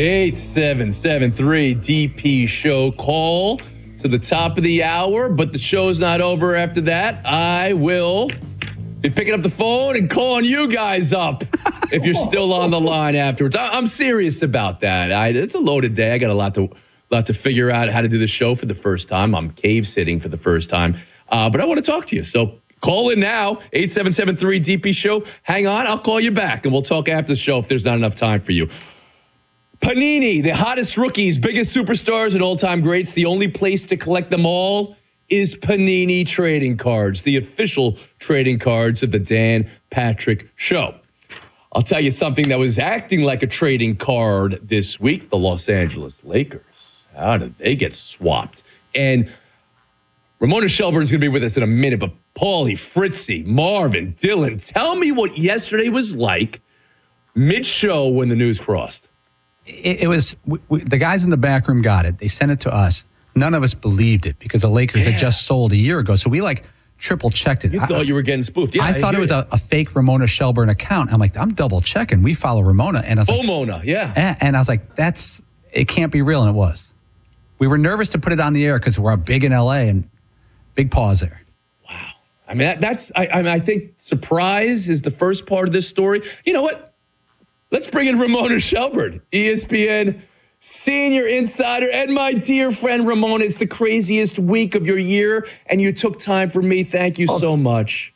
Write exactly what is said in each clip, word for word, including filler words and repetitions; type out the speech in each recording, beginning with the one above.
eight seven seven three D P show. Call to the top of the hour, but the show's not over after that. I will be picking up the phone and calling you guys up if you're still on the line afterwards. I, I'm serious about that. I, it's a loaded day. I got a lot to lot to figure out how to do the show for the first time. I'm cave sitting for the first time, uh, but I want to talk to you. So call in now, eight seven seven three D P show. Hang on, I'll call you back, and we'll talk after the show if there's not enough time for you. Panini, the hottest rookies, biggest superstars, and all-time greats. The only place to collect them all is Panini Trading Cards, the official trading cards of the Dan Patrick Show. I'll tell you something that was acting like a trading card this week, the Los Angeles Lakers. How did they get swapped? And Ramona Shelburne's going to be with us in a minute, but Paulie, Fritzy, Marvin, Dylan, tell me what yesterday was like mid-show when the news crossed. It, it was, we, we, the guys in the back room got it. They sent it to us. None of us believed it because the Lakers yeah. had just sold a year ago. So we like triple checked it. You I, thought you were getting spoofed. Yeah, I, I thought it was a, a fake Ramona Shelburne account. I'm like, I'm double checking. We follow Ramona. And I was like, Bomona, yeah. And, and I was like, that's, it can't be real. And it was. We were nervous to put it on the air because we're big in L A and big pause there. Wow. I mean, that, that's, I, I mean, I think surprise is the first part of this story. You know what? Let's bring in Ramona Shelburne, E S P N senior insider, and my dear friend Ramona. It's the craziest week of your year, and you took time for me. Thank you so much.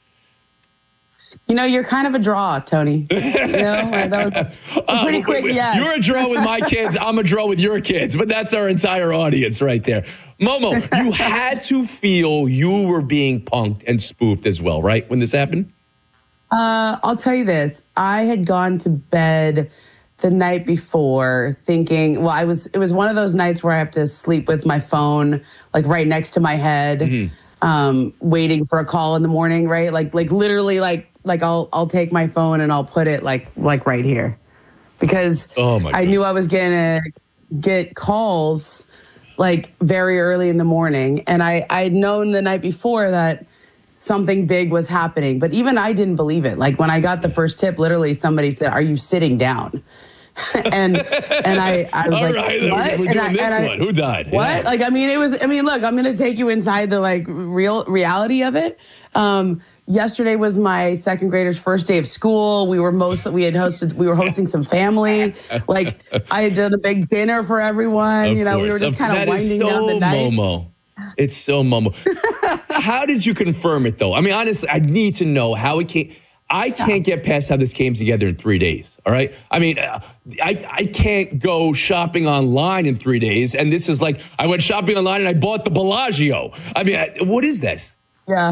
You know, you're kind of a draw, Tony. You know, that was pretty uh, quick, wait, wait. Yes. You're a draw with my kids. I'm a draw with your kids, but that's our entire audience right there. Momo, you had to feel you were being punked and spoofed as well, right, when this happened? Uh, I'll tell you this. I had gone to bed the night before thinking, well, I was, it was one of those nights where I have to sleep with my phone, like right next to my head, mm-hmm. um, waiting for a call in the morning, right? Like, like literally like, like I'll, I'll take my phone and I'll put it like, like right here because oh my I knew I was going to get calls like very early in the morning. And I, I'd known the night before that something big was happening, but even I didn't believe it. Like when I got the first tip, literally somebody said, "Are you sitting down?" and and I, I was All like, right, what? We're doing and I, this and I, one. Who died? What? Yeah. Like, I mean, it was, I mean, look, I'm going to take you inside the like real reality of it. Um, yesterday was my second grader's first day of school. We were most, we had hosted, we were hosting some family. Like I had done a big dinner for everyone. Of you know, course. we were just kind of winding so down the night. Momo. It's so Momo. How did you confirm it, though? I mean, honestly, I need to know how it came. I can't get past how this came together in three days, all right? I mean, uh, I, I can't go shopping online in three days, and this is like, I went shopping online and I bought the Bellagio. I mean, I, what is this? Yeah.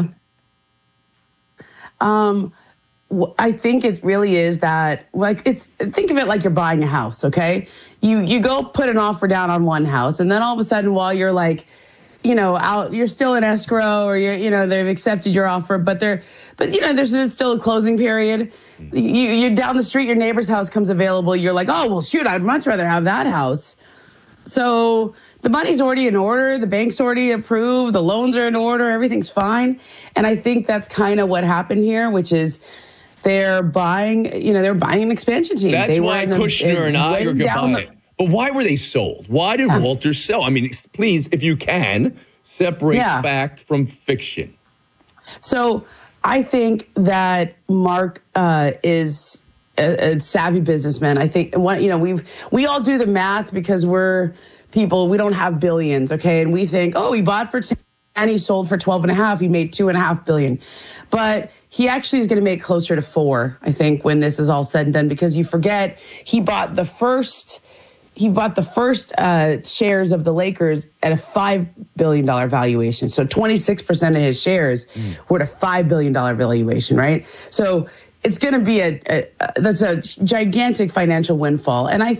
Um, I think it really is that, like, it's, think of it like you're buying a house, okay? You, you go put an offer down on one house, and then all of a sudden, while you're like, you know, out, you're still in escrow or you're, you know, they've accepted your offer, but they're, but you know, there's still a closing period. You, you're down the street, your neighbor's house comes available. You're like, oh, well, shoot, I'd much rather have that house. So the money's already in order. The bank's already approved. The loans are in order. Everything's fine. And I think that's kind of what happened here, which is they're buying, you know, they're buying an expansion team. That's they why the, Kushner and I are going to buy it. But why were they sold? Why did yeah. Walter sell? I mean, please, if you can, separate yeah. fact from fiction. So I think that Mark uh, is a, a savvy businessman. I think, what, you know, we've we all do the math because we're people, we don't have billions, okay? And we think, oh, he bought for ten and he sold for twelve and a half. He made two and a half billion. But he actually is going to make closer to four, I think, when this is all said and done, because you forget he bought the first... He bought the first uh, shares of the Lakers at a five billion dollars valuation. So twenty-six percent of his shares mm. were at a five billion dollars valuation, right? So it's going to be a, a, a, that's a gigantic financial windfall. And I